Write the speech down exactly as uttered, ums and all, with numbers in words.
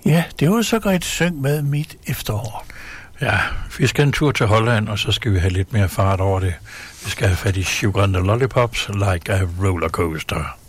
Ja, det var så godt syng med Mit efterår. Ja, vi skal en tur til Holland, og så skal vi have lidt mere fart over det. Vi skal have fat i Sugar and the Lollipops, Like a Roller Coaster.